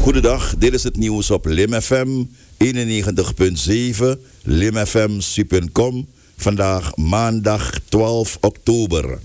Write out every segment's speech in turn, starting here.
Goedendag, dit is het nieuws op Lim FM 91.7, limfm.com. Vandaag maandag 12 oktober.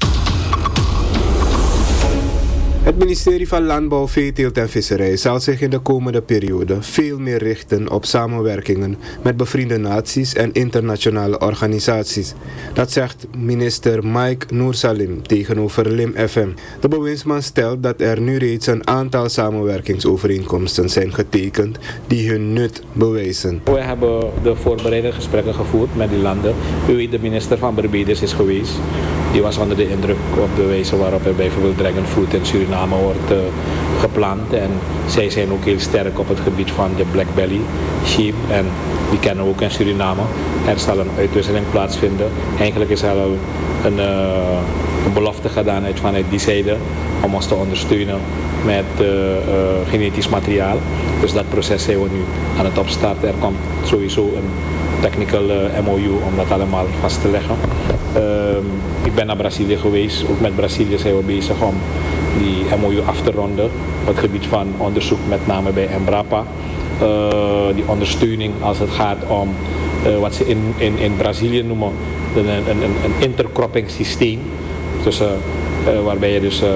Het ministerie van Landbouw, Veeteelt en Visserij zal zich in de komende periode veel meer richten op samenwerkingen met bevriende naties en internationale organisaties. Dat zegt minister Mike Noorsalim tegenover Lim FM. De bewindsman stelt dat er nu reeds een aantal samenwerkingsovereenkomsten zijn getekend die hun nut bewijzen. We hebben de voorbereidende gesprekken gevoerd met die landen. U weet, de minister van Barbados is geweest. Die was onder de indruk op de wijze waarop er bijvoorbeeld dragon fruit in Suriname wordt geplant. En zij zijn ook heel sterk op het gebied van de black belly sheep. En die kennen we ook in Suriname. Er zal een uitwisseling plaatsvinden. Eigenlijk is er al een belofte gedaan vanuit die zijde om ons te ondersteunen met genetisch materiaal. Dus dat proces zijn we nu aan het opstarten. Er komt sowieso een technical MOU om dat allemaal vast te leggen. Ik ben naar Brazilië geweest. Ook met Brazilië zijn we bezig om die MOU af te ronden. Op het gebied van onderzoek, met name bij Embrapa. Die ondersteuning als het gaat om wat ze in Brazilië noemen een intercropping systeem. Tussen, waarbij je dus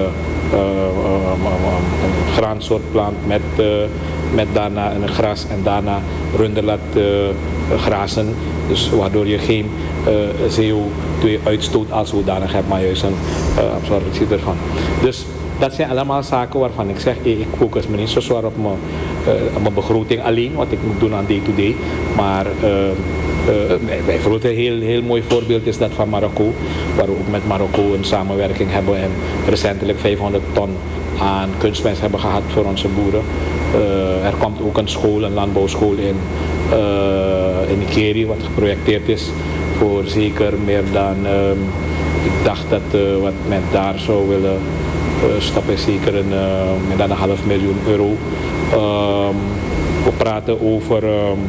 een graansoort plant met daarna een gras en daarna runder laat grazen. Dus waardoor je geen CO2-uitstoot als zodanig hebt, maar juist een absorptie ervan. Dus dat zijn allemaal zaken waarvan ik zeg, ik focus me niet zo zwaar op mijn begroting alleen, wat ik moet doen aan day-to-day. Maar bijvoorbeeld een heel mooi voorbeeld is dat van Marokko, waar we ook met Marokko een samenwerking hebben en recentelijk 500 ton aan kunstmest hebben gehad voor onze boeren. Er komt ook een school, een landbouwschool in Nikeri, wat geprojecteerd is voor zeker meer dan, ik dacht dat wat men daar zou willen stoppen is zeker meer dan €500.000. We praten over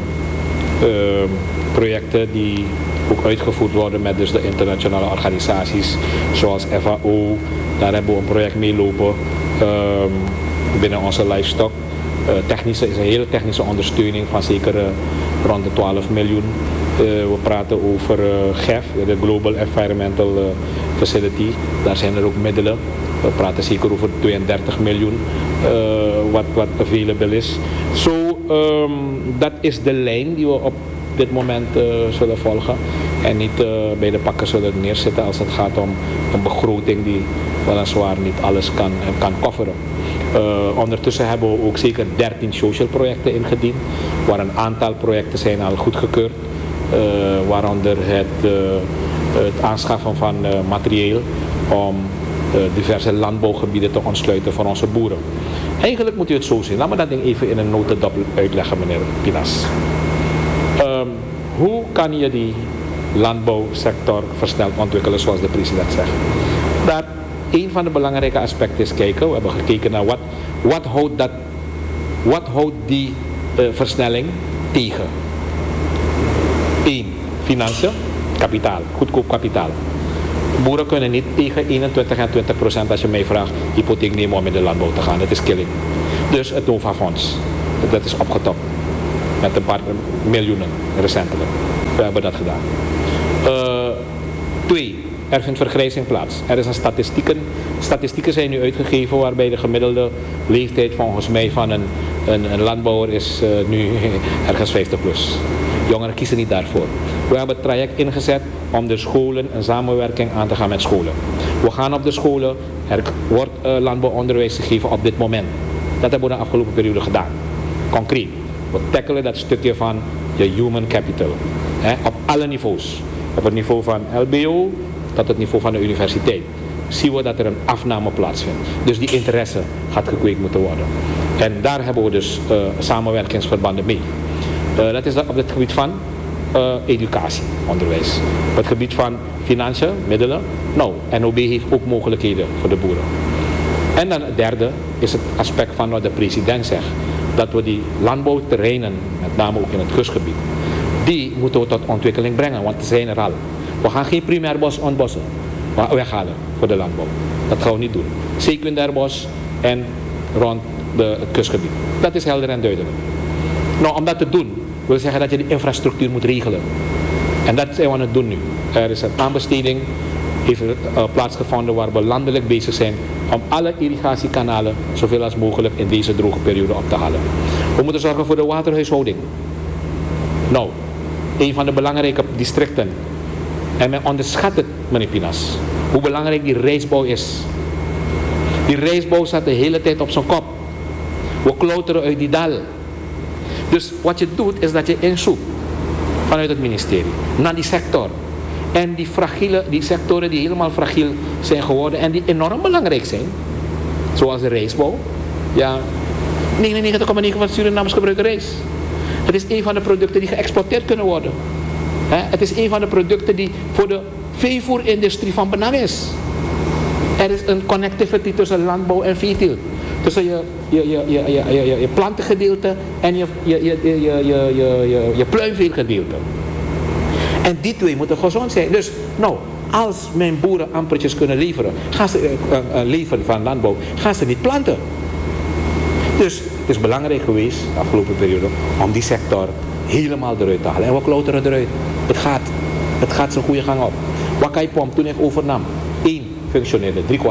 projecten die ook uitgevoerd worden met dus de internationale organisaties zoals FAO. Daar hebben we een project mee lopen binnen onze livestock. Technische is een hele technische ondersteuning van zeker rond de 12 miljoen. We praten over GEF, de Global Environmental Facility. Daar zijn er ook middelen. We praten zeker over 32 miljoen wat available is. Dat is de lijn die we op dit moment zullen volgen. En niet bij de pakken zullen neerzetten als het gaat om een begroting die weliswaar niet alles kan coveren. Ondertussen hebben we ook zeker 13 social projecten ingediend, waar een aantal projecten zijn al goedgekeurd, waaronder het aanschaffen van materieel om diverse landbouwgebieden te ontsluiten voor onze boeren. Eigenlijk moet u het zo zien. Laat me dat ding even in een notendop uitleggen, meneer Pinas. Hoe kan je die landbouwsector versneld ontwikkelen zoals de president zegt? Dat een van de belangrijke aspecten is kijken. We hebben gekeken naar wat houdt die versnelling tegen. 1. Financiën, kapitaal, goedkoop kapitaal. Boeren kunnen niet tegen 21 en 20% als je mij vraagt hypotheek nemen om in de landbouw te gaan. Dat is killing. Dus het NOVA-fonds, dat is opgetopt met een paar miljoenen recentelijk. We hebben dat gedaan. 2. Er vindt vergrijzing plaats. Er is statistieken zijn nu uitgegeven waarbij de gemiddelde leeftijd volgens mij van een landbouwer is nu ergens 50 plus. Jongeren kiezen niet daarvoor. We hebben het traject ingezet om de scholen een samenwerking aan te gaan met scholen. We gaan op de scholen, er wordt landbouwonderwijs gegeven op dit moment. Dat hebben we de afgelopen periode gedaan. Concreet. We tackelen dat stukje van je human capital. Op alle niveaus. Op het niveau van LBO tot het niveau van de universiteit. Zien we dat er een afname plaatsvindt. Dus die interesse gaat gekweekt moeten worden. En daar hebben we dus samenwerkingsverbanden mee. Dat is op het gebied van educatie, onderwijs. Op het gebied van financiën, middelen. Nou, NOB heeft ook mogelijkheden voor de boeren. En dan het derde is het aspect van wat de president zegt. Dat we die landbouwterreinen, met name ook in het kustgebied, die moeten we tot ontwikkeling brengen, want ze zijn er al. We gaan geen primair bos ontbossen, weghalen voor de landbouw. Dat gaan we niet doen. Secundair bos en rond het kustgebied. Dat is helder en duidelijk. Nou, om dat te doen, wil zeggen dat je de infrastructuur moet regelen. En dat zijn we aan het doen nu. Er is een aanbesteding, heeft plaatsgevonden waar we landelijk bezig zijn om alle irrigatiekanalen zoveel als mogelijk in deze droge periode op te halen. We moeten zorgen voor de waterhuishouding. Nou, een van de belangrijke districten. En men onderschat het, meneer Pinas, hoe belangrijk die rijstbouw is. Die rijstbouw staat de hele tijd op zijn kop. We klauteren uit die dal. Dus wat je doet is dat je inzoekt vanuit het ministerie naar die sector. En die sectoren die helemaal fragiel zijn geworden en die enorm belangrijk zijn. Zoals de rijstbouw. Ja, 99,9% van Surinamers gebruiken rijst. Het is een van de producten die geëxporteerd kunnen worden. Het is een van de producten die voor de veevoerindustrie van belang is. Er is een connectivity tussen landbouw en veeteelt. Tussen je plantengedeelte en je pluimveegedeelte. En die twee moeten gezond zijn. Dus nou, als mijn boeren ampertjes kunnen leveren, gaan ze leveren van landbouw, gaan ze niet planten. Dus het is belangrijk geweest de afgelopen periode om die sector helemaal eruit te halen. En we klauteren eruit. Het gaat zijn goede gang op. Wakaippom, toen ik overnam, 1 functioneerde, 3/4.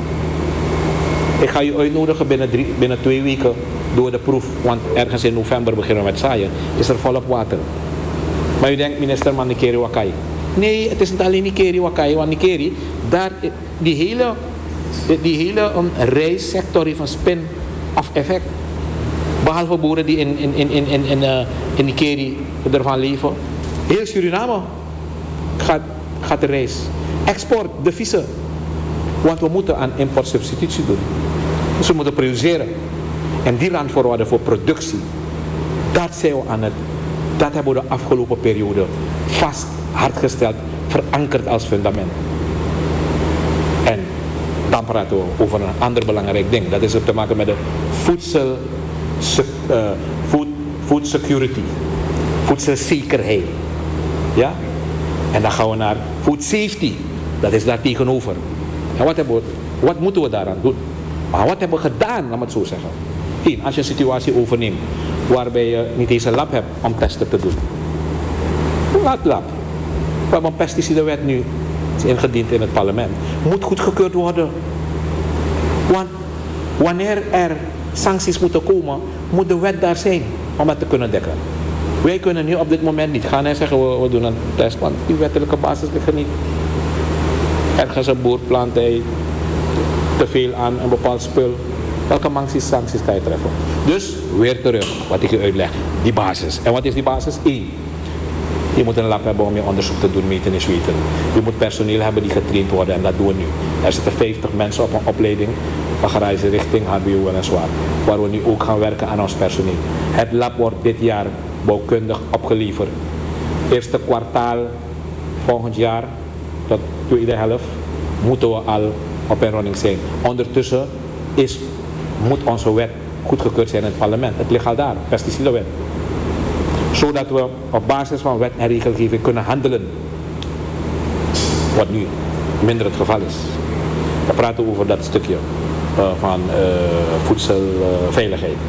Ik ga je uitnodigen binnen 2 weken door de proef, want ergens in november beginnen we met zaaien, is er volop water. Maar u denkt, minister, maar Nikeri Wakai. Nee, het is niet alleen Nikeri Wakai, want Nikeri, daar, die hele rijstsector heeft een spin-off effect. Behalve boeren die in Nikeri ervan leven. Heel Suriname gaat de rijst. Export, de vissen. Want we moeten aan importsubstitutie doen. Dus we moeten produceren. En die randvoorwaarden voor productie, dat zijn we aan het. Dat hebben we de afgelopen periode vast, hardgesteld, verankerd als fundament. En dan praten we over een ander belangrijk ding. Dat is te maken met de food security. Voedselzekerheid. Ja? En dan gaan we naar food safety. Dat is daar tegenover. En wat moeten we daaraan doen? Maar wat hebben we gedaan, laat me het zo zeggen. 1. Als je een situatie overneemt waarbij je niet eens een lab hebt om testen te doen. Laat lab. We hebben een pesticidenwet nu, is ingediend in het parlement. Moet goedgekeurd worden. Want wanneer er sancties moeten komen, moet de wet daar zijn om het te kunnen dekken. Wij kunnen nu op dit moment niet gaan en zeggen we doen een test, want die wettelijke basis ligt er niet. Ergens een boer plant hij te veel aan een bepaald spul. Welke sancties kan je treffen? Dus weer terug, wat ik je uitleg, die basis. En wat is die basis? 1. Je moet een lab hebben om je onderzoek te doen, meten en zweten. Je moet personeel hebben die getraind worden en dat doen we nu. Er zitten 50 mensen op een opleiding, agrarische richting, HBO en zwaar. Waar we nu ook gaan werken aan ons personeel. Het lab wordt dit jaar bouwkundig opgeleverd. Eerste kwartaal volgend jaar tot tweede helft moeten we al op een running zijn. Ondertussen moet onze wet goedgekeurd zijn in het parlement. Het ligt al daar, pesticidenwet. Zodat we op basis van wet en regelgeving kunnen handelen. Wat nu minder het geval is. We praten over dat stukje van voedselveiligheid.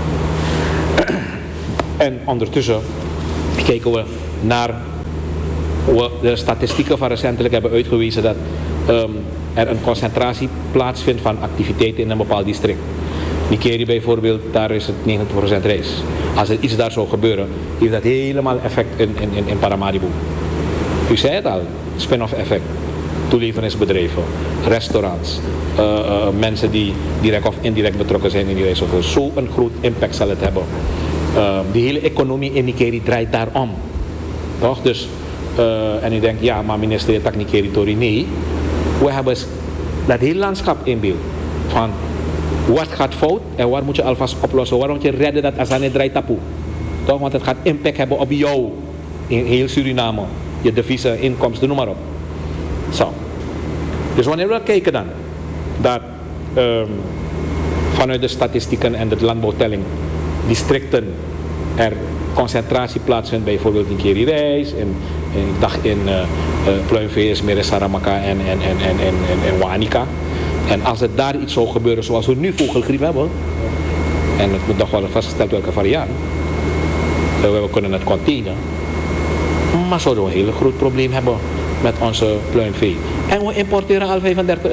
En ondertussen kijken we naar de statistieken van recentelijk hebben uitgewezen dat er een concentratie plaatsvindt van activiteiten in een bepaald district. Nikeri bijvoorbeeld, daar is het 90% rijst. Als er iets daar zou gebeuren, heeft dat helemaal effect in Paramaribo. U zei het al, spin-off effect. Toeleveringsbedrijven, restaurants, mensen die direct of indirect betrokken zijn in die reis. Zo'n groot impact zal het hebben. Die hele economie in Nikeri draait daarom. Toch? Dus, en u denkt, ja, maar minister, je tak Nikeri Tori. Nee, we hebben dat hele landschap in beeld. Van wat gaat fout en waar moet je alvast oplossen? Waar moet je redden dat Azane draait tapu? Toch? Want het gaat impact hebben op jou in heel Suriname. Je deviezen, inkomsten, noem maar op. Zo. Dus wanneer we kijken dan dat vanuit de statistieken en de landbouwtelling districten er concentratie plaatsvindt, bijvoorbeeld in Nikeri rijst, en ik dacht in pluimvee is meer in Saramaka en Wanica. En als er daar iets zou gebeuren zoals we nu vogelgriep hebben, En het moet nog wel vastgesteld welke variant. We kunnen het containen. Maar zouden we een heel groot probleem hebben met onze pluimvee. En we importeren al 65%.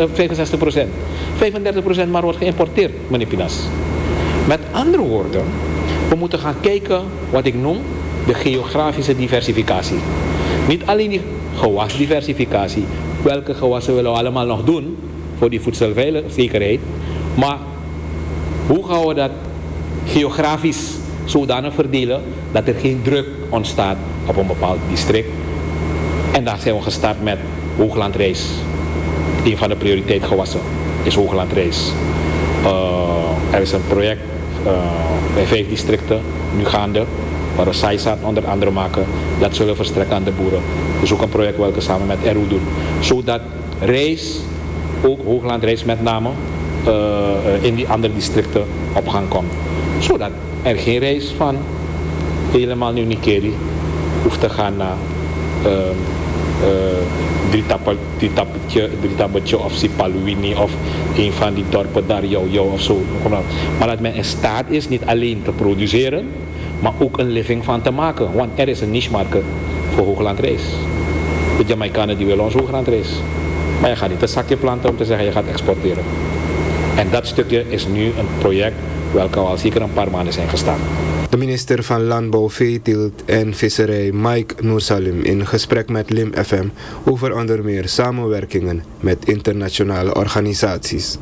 35% maar wordt geïmporteerd, meneer Pinas. Met andere woorden, we moeten gaan kijken wat ik noem de geografische diversificatie. Niet alleen die gewasdiversificatie. Welke gewassen willen we allemaal nog doen voor die voedselzekerheid. Maar hoe gaan we dat geografisch zodanig verdelen dat er geen druk ontstaat op een bepaald district. En daar zijn we gestart met hooglandrijst. Een van de prioriteitsgewassen is hooglandrijst. Er is een project bij 5 districten nu gaande, waar we saaizaad onder andere maken. Dat zullen we verstrekken aan de boeren. Dus ook een project welke samen met RU doen. Zodat rijst, ook hooglandrijst met name, in die andere districten op gang komt. Zodat er geen rijst van helemaal Nieuw Nikeri hoeft te gaan naar Drietabbertje of Sipaluini of een van die dorpen daar, jou of zo. Maar dat men in staat is niet alleen te produceren, maar ook een living van te maken. Want er is een niche market voor hooglandrijst. De Jamaicanen die willen ons hooglandrijst. Maar je gaat niet een zakje planten om te zeggen je gaat exporteren. En dat stukje is nu een project welke al zeker een paar maanden zijn gestart. De minister van Landbouw, Veeteelt en Visserij Mike Noorsalim in gesprek met Lim FM over onder meer samenwerkingen met internationale organisaties.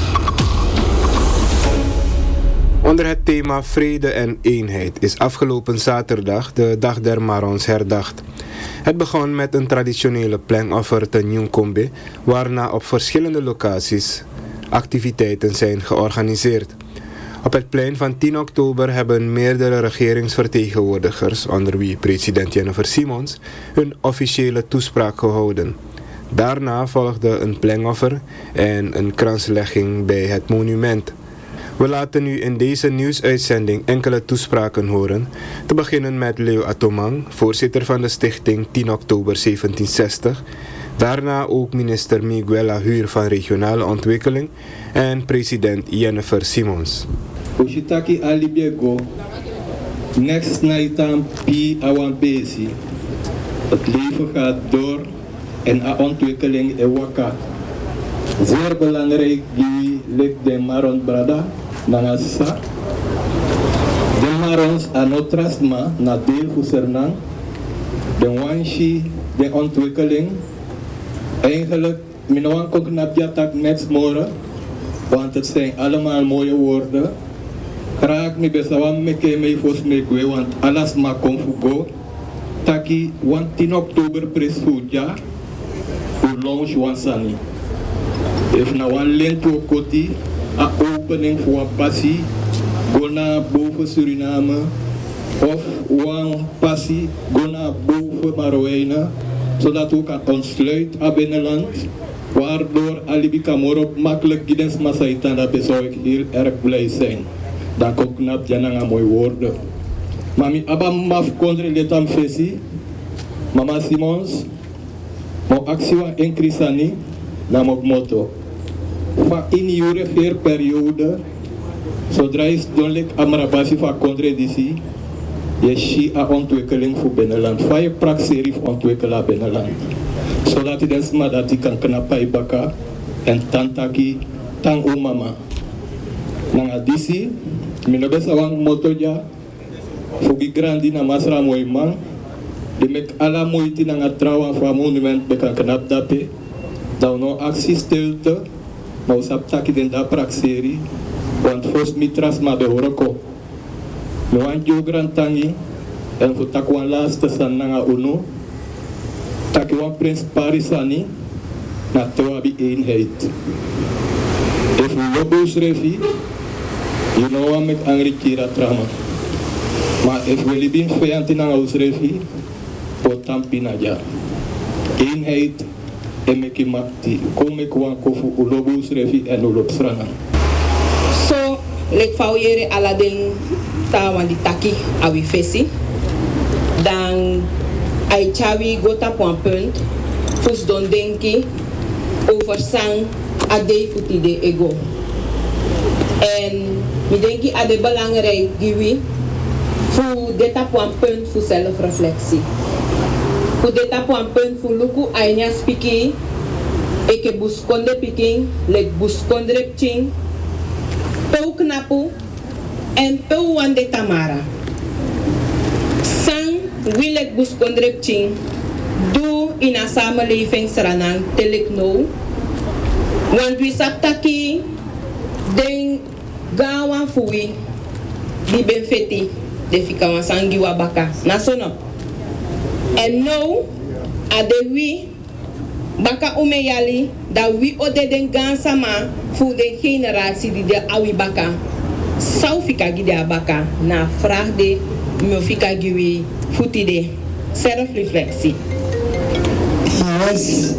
Onder het thema Vrede en Eenheid is afgelopen zaterdag de Dag der Marons herdacht. Het begon met een traditionele plengoffer te Nieuwkombe, waarna op verschillende locaties activiteiten zijn georganiseerd. Op het plein van 10 oktober hebben meerdere regeringsvertegenwoordigers, onder wie president Jennifer Simons, hun officiële toespraak gehouden. Daarna volgde een plengoffer en een kranslegging bij het monument. We laten nu in deze nieuwsuitzending enkele toespraken horen. Te beginnen met Leo Atomang, voorzitter van de stichting 10 oktober 1760. Daarna ook minister Miguel Huur van Regionale Ontwikkeling en president Jennifer Simons. Oshitaki alibiego, next naitam pi awan bezi. Het leven gaat door en a ontwikkeling e waka. Zeer belangrijk die ligt de Maron Brada, Nangasa. De Marons anotrasma na deel Fusernang. De wanshi, de ontwikkeling. Eigenlijk, minwan kok napjatak next morgen, want het zijn allemaal mooie woorden. Graag me besawam meke me fos me gwe, want alles ma konfugo. Taki, want 10 oktober presfuja, u launch wansani. If na wan lento koti, a opening voor een passie, go naar boven Suriname, of wan passie, go naar boven Marowijnen, zodat we kan ontsluiten aan binnenland, waardoor Alibi Kamorop makkelijk giddens Masaitan, dat zou ik heel erg blij zijn. Dan ook knap jananga mooi woorden. Mami abam maf kondre letam fesi, Mama Simons, mo actie wa enkrisani, nam op motto. Van in jure veer periode, zodra is donlijk amrabasi van contradictie, je zie a ontwikkeling voor binnenland. Van je praktserie voor ontwikkelen binnenland. Zodat je desma dat je kan knappen baka en tantaki tang o mama. Nanga disi, minobesa wang motoja, fugi grandi na masra mooi man, de mek ala moeite nanga trouwen van monument bekan knap dape, dan no actie stilte, maar usap taki den da praktserie, want fos mitras ma be horoko. No wan jo grantangi, en voor takwan laatste san nanga uno, taki wan prins Parisani, na tewabi eenheid. If we lobos refi, you know wat met angry kira trama. Maar if we libin feyanti nanga usrefi, potampi na ja. Eenheid, emeki makti, kome kwan kofu ulobos refi en ulopsrana. So, lek fauyere alading tawan di taki awi fesi. Dan ai chawi gota po een punt, fus don denki, over sang adei futi de ego. En Ik denk dat het belangrijk is voor dit punt voor zelfreflectie. Voor dit punt voor luku aina speaking, ik heb buskonde picking, lek buskonde ching, peu knapu en peu wande tamara. Sang wil ik buskonde ching, doe in een samenleving seranang telik no. Want we saptaki den gawa fui di benfeti de fika wansangi wabaka nasono. En nou ade wi baka umeyali da wi ode den gansama voor de generatie die de awi baka sau fika gide baka na vraag de me fika giwi futi de zelfreflectie. Yes.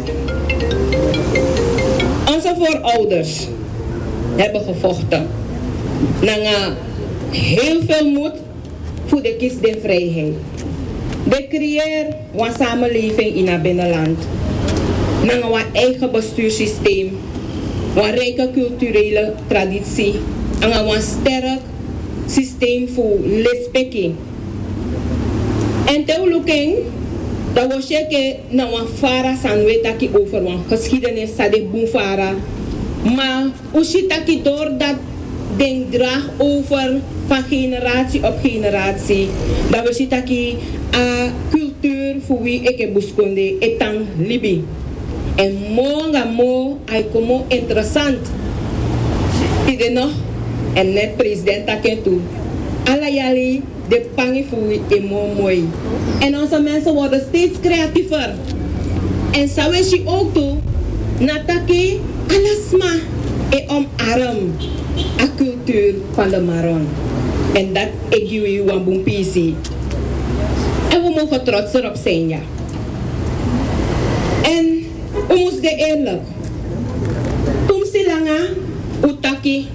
Onze voorouders hebben gevochten. Na heel veel moed voor de kies de vrijheid. De creëer een samenleving in het binnenland. Na een eigen bestuurssysteem. Een rijke culturele traditie. En een sterk systeem voor respect. En teologie, dat was je na een fara sanwetaki over een geschiedenis sa de boefara. Maar usitaki door dat den draag over van generatie op generatie. Dat we zitaki a cultuur voor wie ik heb buskonde etang libi. En mo ay como interessant. Tide nog en net president taken toe. Alla jali de pangi voor wie mooi. En onze mensen worden steeds creatiever. En zo is je ook toe. Nataki alasma e omarm a cultuur van de Maron. En dat ik jullie een boempie. En we mogen trots erop zijn, ja. En we moesten eerlijk. Toen ze langa, utaki,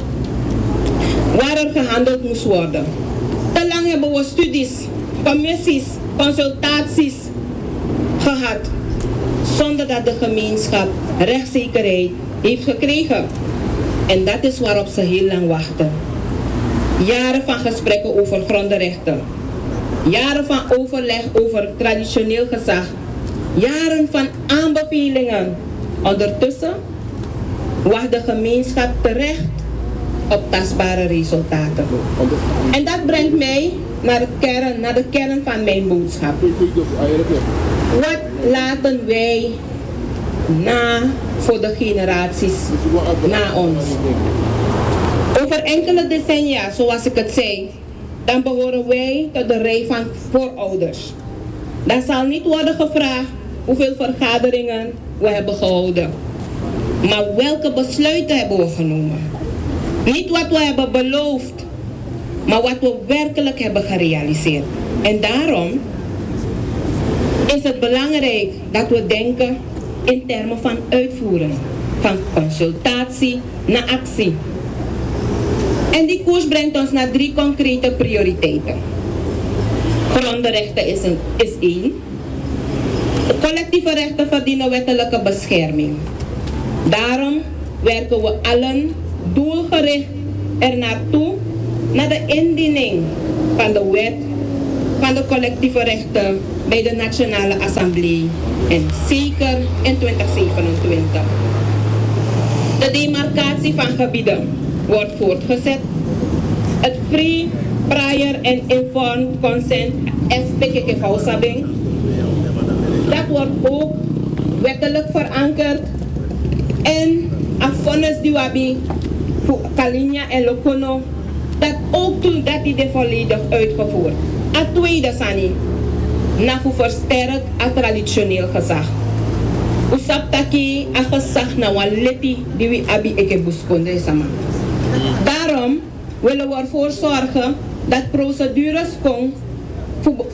waar er gehandeld moest worden. Te lang hebben we studies, commissies, consultaties gehad. Zonder dat de gemeenschap rechtszekerheid heeft gekregen. En dat is waarop ze heel lang wachten. Jaren van gesprekken over grondrechten. Jaren van overleg over traditioneel gezag. Jaren van aanbevelingen. Ondertussen wacht de gemeenschap terecht op tastbare resultaten. En dat brengt mij naar de kern van mijn boodschap. Wat laten wij na voor de generaties na ons? Over enkele decennia, zoals ik het zei, dan behoren wij tot de rij van voorouders. Dan zal niet worden gevraagd hoeveel vergaderingen we hebben gehouden, maar welke besluiten hebben we genomen. Niet wat we hebben beloofd, maar wat we werkelijk hebben gerealiseerd. En daarom is het belangrijk dat we denken in termen van uitvoering, van consultatie naar actie. En die koers brengt ons naar 3 concrete prioriteiten. Grondrechten is 1. Collectieve rechten verdienen wettelijke bescherming. Daarom werken we allen doelgericht ernaartoe naar de indiening van de wet van de collectieve rechten bij de Nationale Assemblée en zeker in 2027. De demarcatie van gebieden wordt voortgezet. Het free, prior en informed consent SPKK-Sabing. Dat wordt ook wettelijk verankerd en afvonnis diwabi voor Kalinia en Lokono, dat ook toen dat die volledig uitgevoerd. A tweede sani, na voor versterkt a traditioneel gezag. Usaptaki a gezag na waleti die we abi eke buskonde sama. Daarom willen we ervoor zorgen dat procedures komen voor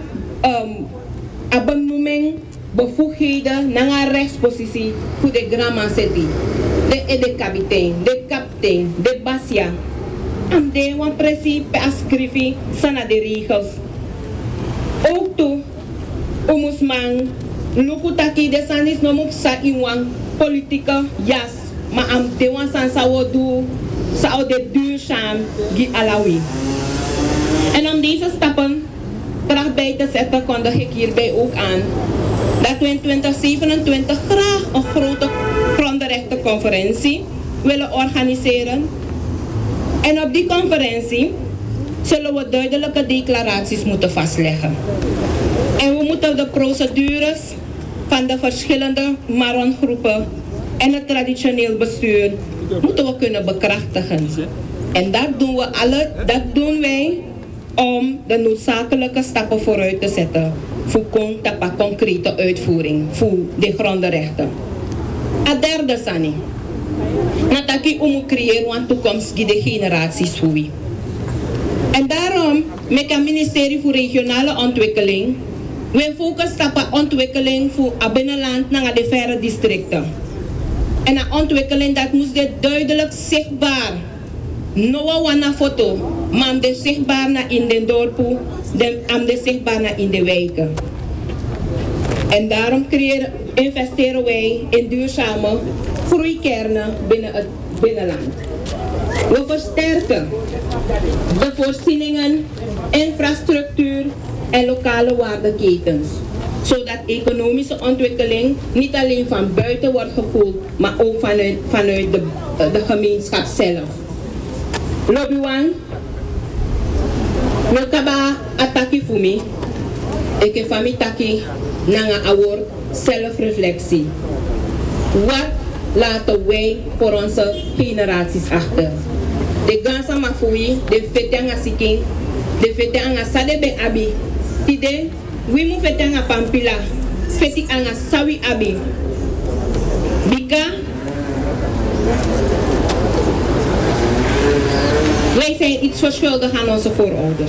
benoeming bevoegdheden naar een rechtspositie voor de gramanseti, de kapitein, de kapitein, de basia. En de wan principe ascrivi sana de regels. Ook toe, omusman, lukutaki de sanis no mupsa in wan politieke jas, maar am de wan sansa wodu zou dit duurzaam alawi. En om deze stappen kracht bij te zetten, kondig ik hierbij ook aan dat we in 2027 graag een grote grondenrechtenconferentie willen organiseren. En op die conferentie zullen we duidelijke declaraties moeten vastleggen. En we moeten de procedures van de verschillende Maron-groepen en het traditioneel bestuur moeten we kunnen bekrachtigen. En dat doen wij om de noodzakelijke stappen vooruit te zetten voor concrete uitvoering voor de grondenrechten. Het derde sani. Nataki om creëren een toekomstige generaties voor wie. En daarom met het ministerie voor regionale ontwikkeling we focussen op ontwikkeling voor het binnenland naar de verre districten. En een ontwikkeling dat moest dit duidelijk zichtbaar. No wana foto, maar de zichtbaar naar in de dorpen, de zichtbaar naar in de wijken. En daarom investeren wij in duurzame groeikernen binnen het binnenland. We versterken de voorzieningen, infrastructuur en lokale waardeketens, zodat economische ontwikkeling niet alleen van buiten wordt gevoeld, maar ook vanuit de gemeenschap zelf. Lobiwan, nakaba ataki fumi, ik heb van mij taki nanga awor zelfreflectie. Wat laten wij voor onze generaties achter? De gansa mafui, de fetanga siking, de fetanga sadebe abi, tide, we mu fetanga pampila, feti anga sawi abi. Bika, wij zijn iets verschuldigd aan onze voorouders.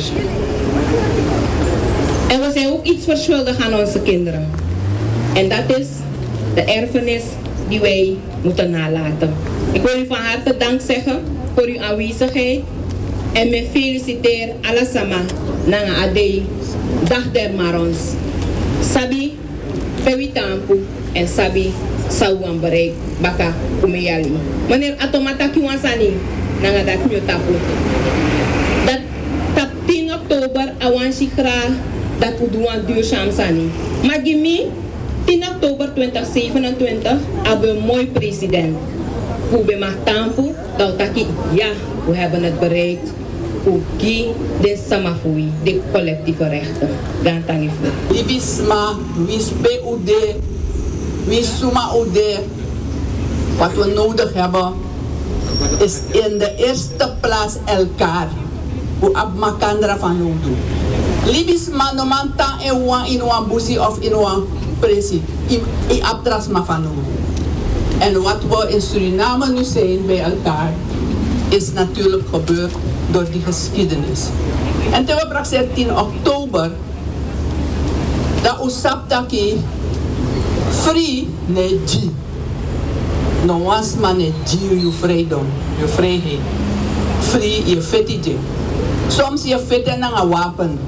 En we zijn ook iets verschuldigd aan onze kinderen. En dat is de erfenis die wij moeten nalaten. Ik wil u van harte dank zeggen voor uw aanwezigheid. En me feliciteer allesama na ade dag der Marons. Sabi, pewitampu en sabi sauwan bereik baka umeyali. Meneer Atomata Kiwansani na dat nyotapu. Dat tap 10 oktober awan sikra dat we doen duurzaam sani. Maar gimi 10 oktober 2027 hebben we een mooi president. Hoe we maar tampu, dat taki ja, we hebben het bereikt. Hoe de samafui, de collectieve rechten. Dan dank ik voor. Ibisma, wispe ude, wisuma ude. Wat we nodig hebben is in de eerste plaats elkaar. Hoe abmakandra van nodu. Libisma no manta in wan busi of in wan presi. I abdrasma van nodu. En wat we in Suriname nu zijn bij elkaar, is natuurlijk gebeurd door die geschiedenis. En toen we praten 10 oktober, dat usaptaki free ne G. No was man ne G je vrijheid, je vrijheid. Free je fetitje. Soms je feten naar een wapen.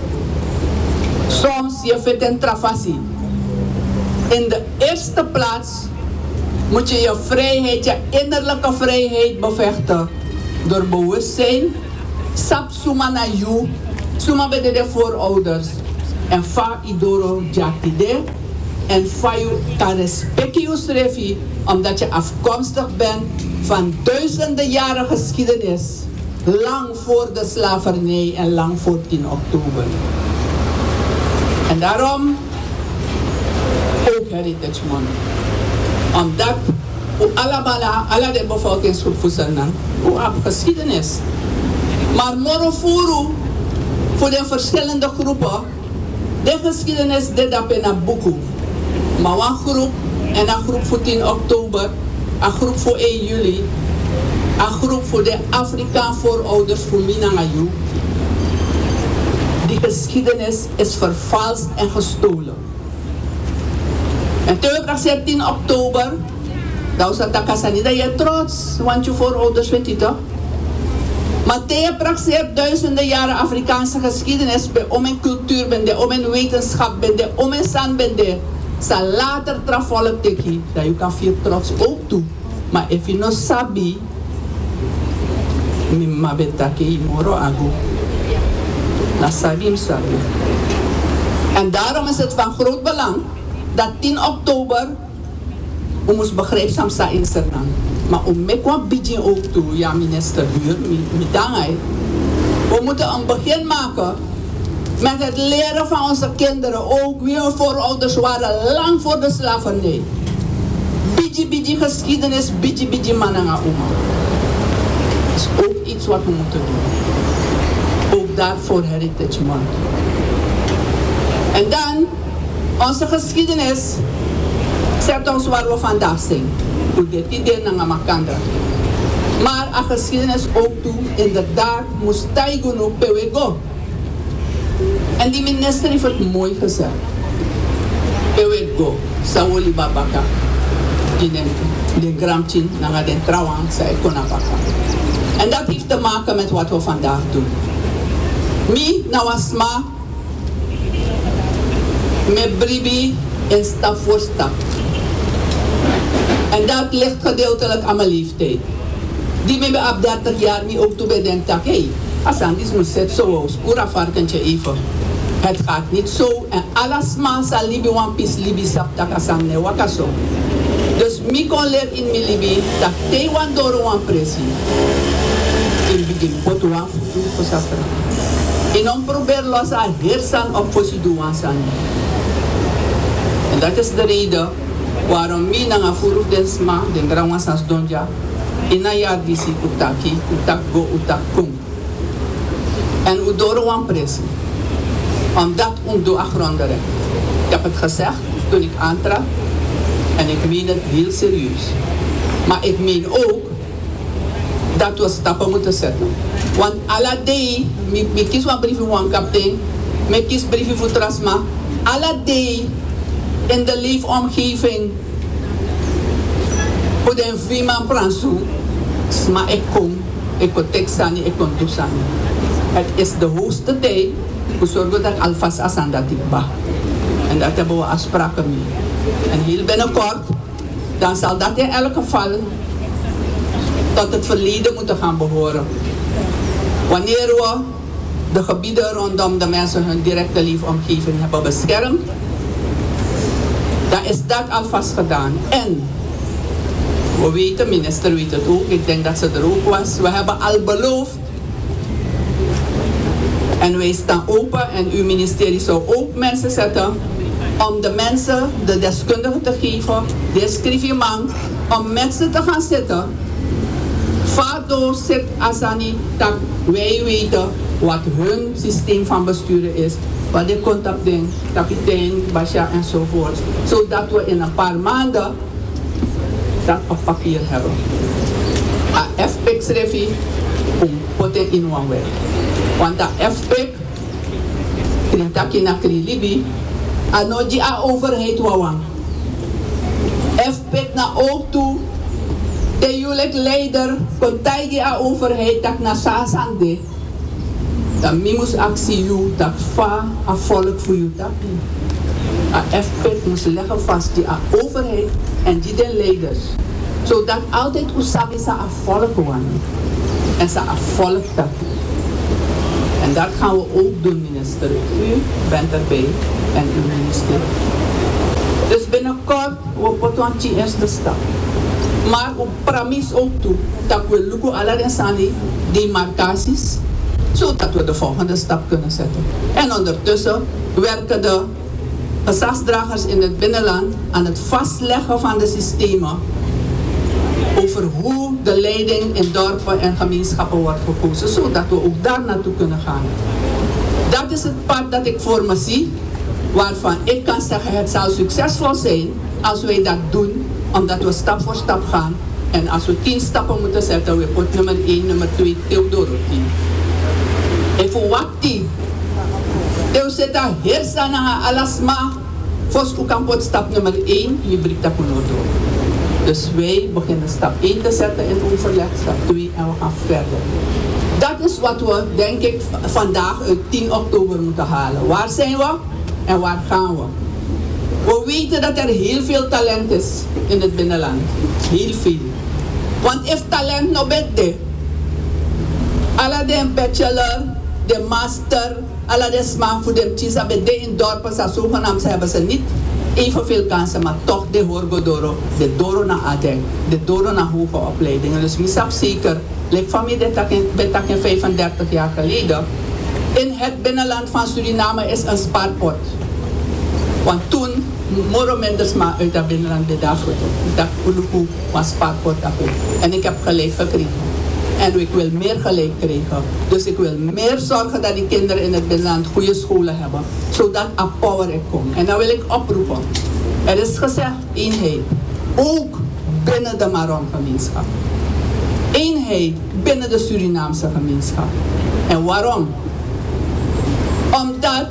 Soms je feten trafasi. In de eerste plaats moet je je vrijheid, je innerlijke vrijheid bevechten. Door bewustzijn, sap suma na you, suma bede de voorouders. En fa idoro jaktide. En fa you kan respectie usrefi, omdat je afkomstig bent van duizenden jaren geschiedenis. Lang voor de slavernij en lang voor 10 oktober. En daarom ook Heritage Month. Omdat alle de bevolkingsgroep voedselnan, hoe heb geschiedenis. Maar morofuru voor de verschillende groepen, de geschiedenis dit op in een boek. Maar een groep en een groep voor 10 oktober, een groep voor 1 juli, een groep voor de Afrikaan voorouders voor Minangayu. Die geschiedenis is vervalst en gestolen. En toen we 10 oktober, dat was takasani dat je trots, want je voorouders weet je toch? Maar tegen praktiseert duizenden jaren Afrikaanse geschiedenis, bij om en cultuur bende, om en wetenschap bende, om en san bende. Zal later travolk teki, dat je kan veel trots ook doen. Maar if je no sabi, Mi mabetake moro ago. Na sabim sabi. En daarom is het van groot belang dat 10 oktober we moest begrijpzaam zijn in Suriname. Maar om me kwam bijeen ook toe, ja minister Buur, we moeten een begin maken met het leren van onze kinderen. Ook wie hun voorouders waren lang voor de slavernij. Bidji geschiedenis, bidji mananga oma. Dat is ook iets wat we moeten doen. Ook daarvoor Heritage Month. En dan, onze geschiedenis zet ons waar we vandaag zijn. Hoe dit idee naar Makandra. Maar a geschiedenis ook toe, inderdaad, moest Taigunu Pewego. En die minister heeft het mooi gezegd. Pewego, Sawoli Babaka. Die Gramchin, naar de trouwang, zei Konabaka. En dat heeft te maken met wat we vandaag doen. Mi, Nawasma, met Bribi en stap voor stap. En dat ligt gedeeltelijk aan mijn leeftijd. Die me op 30 jaar niet ook toe bedenkt dat, hé, Asandis moet het zo, skura varkentje even. Het gaat niet zo en alles man zal libi wan pis libi saptak asam ne wakaso. Dus mi kon leer in mi libi dat te wan doro wan presi. In begin pot wan futu posafra. En on probeer los a hersan op posidu wan sani. En dat is de reden waarom mi nanga furuf den sma, den grawan sans donja, ina ya disi utaki, utak go, utak kum. En u doro wan presi. Om dat te afronden. Ik heb het gezegd toen ik aantrad. En ik meen het heel serieus. Maar ik meen ook dat we stappen moeten zetten. Want alle day, ik kies een briefje van kapitein, ik kies een briefje voor Trasma. Alle day in de leefomgeving, hoe de vima pransu, maar ik kom, ik kon teksani, ik kon toesani. Het is de hoogste tijd. We zorgen dat alvast aan dat ik ba. En dat hebben we afspraken mee. En heel binnenkort, dan zal dat in elk geval tot het verleden moeten gaan behoren. Wanneer we de gebieden rondom de mensen hun directe leefomgeving hebben beschermd, dan is dat alvast gedaan. En we weten, minister weet het ook, ik denk dat ze er ook was, we hebben al beloofd. En wij staan open en uw ministerie zou ook mensen zetten om de mensen, de deskundigen te geven, descrivement, om met ze te gaan zitten. Fado zit Asani, dat wij weten wat hun systeem van besturen is, wat de contactding, kapitein, Basha enzovoort. Zodat we in een paar maanden dat op papier hebben. A FPX refi om poten in one way. Want de FPIC, Krintaki na Krilibi, anoji a overheid wawang. FPIC na ook toe, de jullie leider, kontaigi a overheid tak na sasande. Dan mimus actie you, tak fa a volk voor you tak. A FPIC moest leggen vast die a overheid en die de leiders. Zodat altijd usabi sa a volk wan. En sa a volk tak. En dat gaan we ook doen, minister. U bent erbij en uw ministerie. Dus binnenkort, we moeten die eerste stap. Maar we promis ook toe dat we lukken alle demarcaties, zodat we de volgende stap kunnen zetten. En ondertussen werken de gezagsdragers in het binnenland aan het vastleggen van de systemen over hoe de leiding in dorpen en gemeenschappen wordt gekozen, zodat we ook daar naartoe kunnen gaan. Dat is het pad dat ik voor me zie, waarvan ik kan zeggen het zal succesvol zijn als wij dat doen, omdat we stap voor stap gaan. En als we 10 stappen moeten zetten, we pot nummer 1, nummer 2, Theodoro 10. En voor wat 10? Theo zeta hersana alasma, vos u kan pot stap nummer 1, je brengt dat door. Dus wij beginnen stap 1 te zetten in overleg, stap 2 en we gaan verder. Dat is wat we, denk ik, vandaag uit 10 oktober moeten halen. Waar zijn we en waar gaan we? We weten dat er heel veel talent is in het binnenland. Heel veel. Want if talent no bette, Alla den bachelor, de master, alla de smaak voor de tisa bij de in dorpen, zogenaamd hebben ze niet evenveel kansen, maar toch de Horgodoro, de Doro naar Adeng, de Doro naar hoge opleidingen. Dus misap zeker, lijkt van mij dat ik 35 jaar geleden, in het binnenland van Suriname is een spaarpot. Want toen, moro minders maar uit het binnenland de daarvoor. Dat Uluku was spaarpot. En ik heb gelijk gekregen. En ik wil meer gelijk krijgen. Dus ik wil meer zorgen dat die kinderen in het binnenland goede scholen hebben. Zodat er power komt. En dan wil ik oproepen. Er is gezegd eenheid. Ook binnen de Maron-gemeenschap. Eenheid binnen de Surinaamse gemeenschap. En waarom? Omdat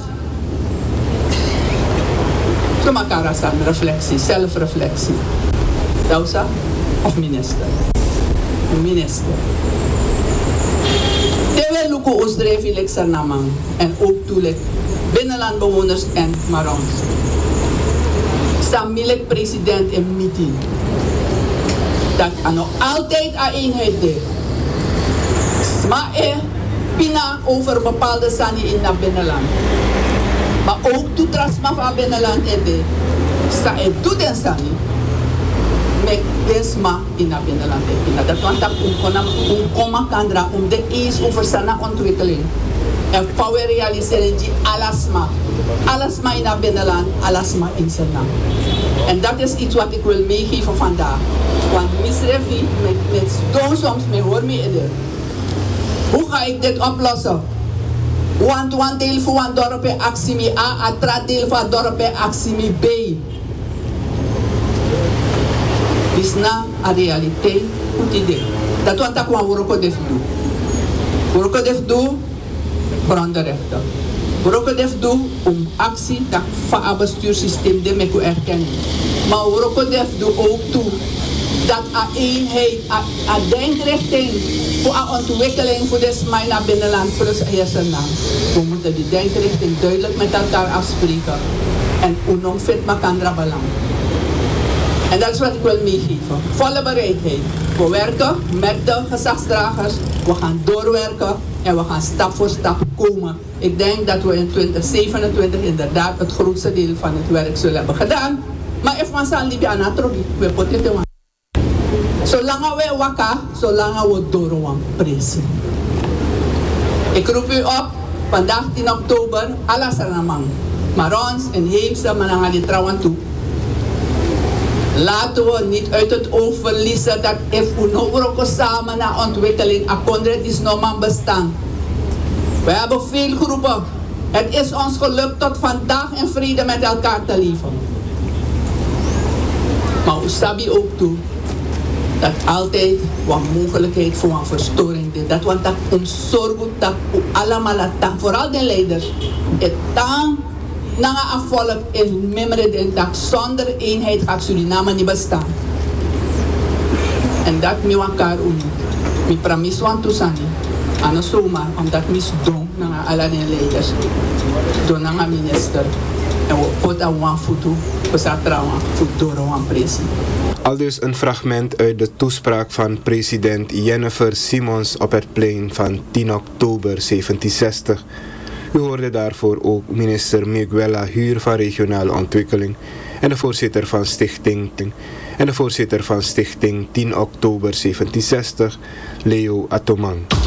zo elkaar staan, reflectie, zelfreflectie. Dausa of minister? Minister. Tewe luku osdrevi lekser namang en ook toelek binnenlandbewoners en Marons. Samilek president in meeting. Dat er nog altijd een eenheid is. Maar pina over bepaalde sani in het binnenland. Maar ook toe trasma van binnenland ede. Sa doet en sani. Met desma in het binnenland ede. Dat want dat koma kandra de eens over sana ontwikkeling. En power realiseren die alasma. Alasma in het binnenland, alasma in Suriname. En dat is iets wat ik wil meegeven vandaag. Want misrevi met soms me hoor me ede. Hoe ga ik dit oplossen? Want een deel van een dorp actie A, een deel van een dorp actie B. Is na een realiteit goed idee. Dat wat ik wil worko def doen. Worko def doen, brandrechten. Worko def doen om actie dat van het bestuurssysteem de me erkennen. Maar worko def doen ook toe dat een eenheid, een denkrichting voor een ontwikkeling voor de smai naar binnenland plus eerste naam. We moeten die denkrichting duidelijk met elkaar afspreken en ononfit makandra belang. En dat is wat ik wil meegeven. Volle bereidheid. We werken met de gezagsdragers, we gaan doorwerken en we gaan stap voor stap komen. Ik denk dat we in 2027 inderdaad het grootste deel van het werk zullen hebben gedaan. Maar if man san Libya na trogi, we potete wan. Zolang we waka, zolang we doorwan presie. Ik roep u op, vandaag 10 oktober, alla saramang. Marons en Heemse mananga die trouwen toe. Laten we niet uit het oog verliezen dat if we nog samen naar ontwikkeling, akondret is nog maar bestaan. We hebben veel groepen. Het is ons gelukt tot vandaag in vrede met elkaar te leven. Maar we sabi ook toe dat altijd wat mogelijkheid voor een verstoring is. Dat want dat omzorgen dat we allemaal vooral de leiders, het tang na een volk in memre dat zonder eenheid gaat Suriname niet bestaan. En dat mi elkaar unie. Mi promis want toesani. Ano zomaar omdat mis dom na alle de leiders. Door na minister. En we pot aan wan futu, we trouwen voor door een presie. Aldus een fragment uit de toespraak van president Jennifer Simons op het plein van 10 oktober 1760. U hoorde daarvoor ook minister Miguela Huur van Regionale Ontwikkeling en de voorzitter van Stichting 10 oktober 1760, Leo Atomang.